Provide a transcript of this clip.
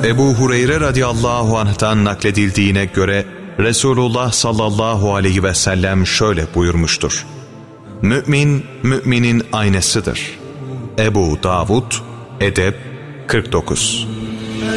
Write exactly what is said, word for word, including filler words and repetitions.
Ebu Hureyre radıyallahu anh'tan nakledildiğine göre Resulullah sallallahu aleyhi ve sellem şöyle buyurmuştur: Mümin, müminin aynasıdır. Ebu Davud, Edeb kırk dokuz.